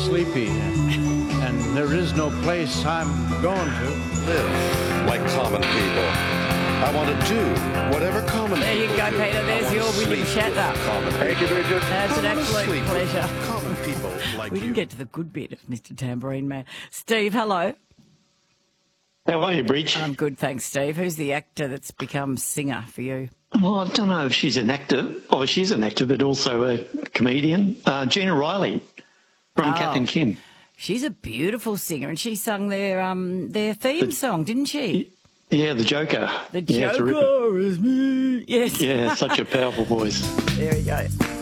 sleepy, and there is no place I'm going to Live like common people. I want to do whatever common There you people go, do. Peter. I There's want your to William sleep with Shatner. common Thank you, people. Bridget. That's an I wanna absolute sleep with pleasure. Common people like We you. didn't get to the good bit of Mr. Tambourine Man. Steve, hello. How are you, Bridge? I'm good, thanks, Steve. Who's the actor that's become singer for you? Well, I don't know if she's an actor. Oh, she's an actor, but also a comedian. Gina Riley from Kath and Kim. She's a beautiful singer, and she sung their theme song, didn't she? Yeah, the Joker. The Yeah, terrific. Joker is me. Yes. Yeah, such a powerful voice. There we go.